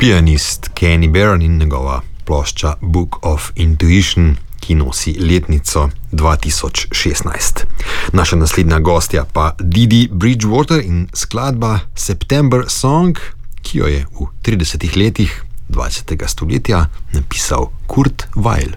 Pianist Kenny Barron in njegova plošča Book of Intuition, ki nosi letnico 2016. Naša naslednja gostja pa Didi Bridgewater in skladba September Song, ki jo je v 30 letih 20. stoletja napisal Kurt Weill.